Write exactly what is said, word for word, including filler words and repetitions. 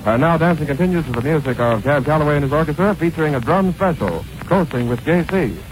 And now dancing continues to the music of Cab Calloway and his orchestra, featuring a drum special, Coasting with J C.